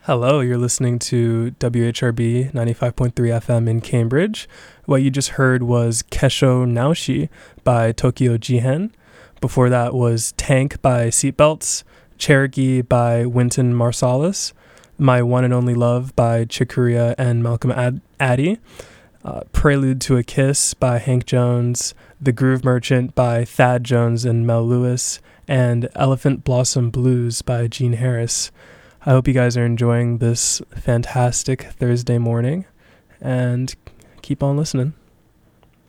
Hello, you're listening to WHRB 95.3 FM in Cambridge. What you just heard was Kesho Naoshi by Tokyo Jihen. Before that was Tank by Seatbelts, Cherokee by Wynton Marsalis, My One and Only Love by Chikuria and Malcolm Addy, Prelude to a Kiss by Hank Jones, The Groove Merchant by Thad Jones and Mel Lewis, and Elephant Blossom Blues by Gene Harris. I hope you guys are enjoying this fantastic Thursday morning, and keep on listening.